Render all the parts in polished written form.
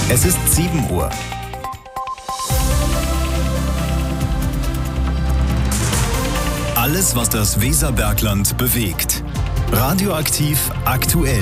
Es ist 7 Uhr. Alles, was das Weserbergland bewegt. Radioaktiv aktuell.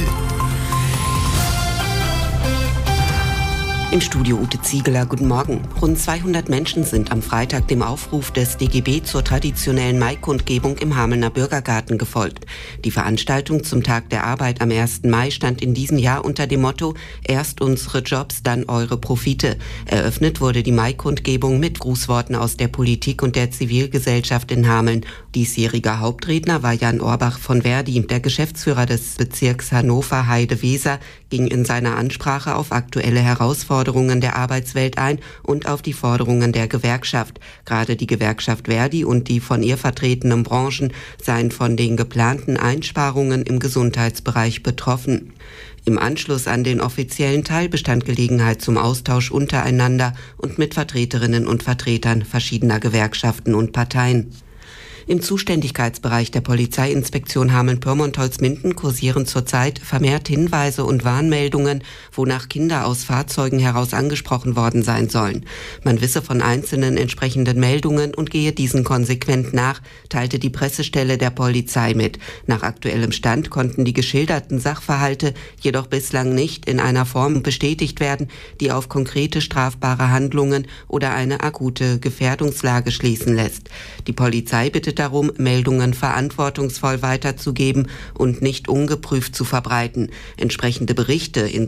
Im Studio Ute Ziegeler, guten Morgen. Rund 200 Menschen sind am Freitag dem Aufruf des DGB zur traditionellen Maikundgebung im Hamelner Bürgergarten gefolgt. Die Veranstaltung zum Tag der Arbeit am 1. Mai stand in diesem Jahr unter dem Motto „Erst unsere Jobs, dann eure Profite". Eröffnet wurde die Maikundgebung mit Grußworten aus der Politik und der Zivilgesellschaft in Hameln. Diesjähriger Hauptredner war Jan Orbach von Verdi. Der Geschäftsführer des Bezirks Hannover-Heide-Weser ging in seiner Ansprache auf aktuelle Herausforderungen der Arbeitswelt ein und auf die Forderungen der Gewerkschaft. Gerade die Gewerkschaft Verdi und die von ihr vertretenen Branchen seien von den geplanten Einsparungen im Gesundheitsbereich betroffen. Im Anschluss an den offiziellen Teil bestand Gelegenheit zum Austausch untereinander und mit Vertreterinnen und Vertretern verschiedener Gewerkschaften und Parteien. Im Zuständigkeitsbereich der Polizeiinspektion Hameln-Pyrmont-Holzminden kursieren zurzeit vermehrt Hinweise und Warnmeldungen, wonach Kinder aus Fahrzeugen heraus angesprochen worden sein sollen. Man wisse von einzelnen entsprechenden Meldungen und gehe diesen konsequent nach, teilte die Pressestelle der Polizei mit. Nach aktuellem Stand konnten die geschilderten Sachverhalte jedoch bislang nicht in einer Form bestätigt werden, die auf konkrete strafbare Handlungen oder eine akute Gefährdungslage schließen lässt. Die Polizei bittet darum, Meldungen verantwortungsvoll weiterzugeben und nicht ungeprüft zu verbreiten. Entsprechende Berichte in